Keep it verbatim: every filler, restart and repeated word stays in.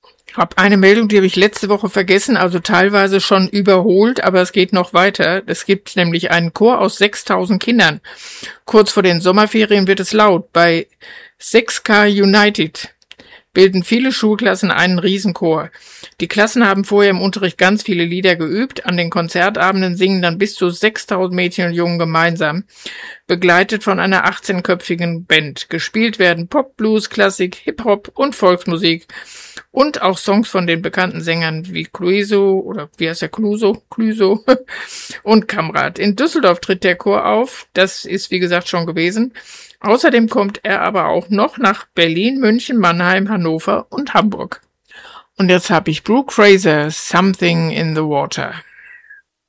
Hab eine Meldung, die habe ich letzte Woche vergessen, also teilweise schon überholt, aber es geht noch weiter. Es gibt nämlich einen Chor aus sechstausend Kindern. Kurz vor den Sommerferien wird es laut. Bei sechs K United bilden viele Schulklassen einen Riesenchor. Die Klassen haben vorher im Unterricht ganz viele Lieder geübt. An den Konzertabenden singen dann bis zu sechstausend Mädchen und Jungen gemeinsam, begleitet von einer achtzehnköpfigen Band. Gespielt werden Pop, Blues, Klassik, Hip-Hop und Volksmusik. Und auch Songs von den bekannten Sängern wie Clueso oder wie heißt der Cluso, Cluso und Kamrat. In Düsseldorf tritt der Chor auf. Das ist wie gesagt schon gewesen. Außerdem kommt er aber auch noch nach Berlin, München, Mannheim, Hannover und Hamburg. Und jetzt habe ich Brooke Fraser, Something in the Water.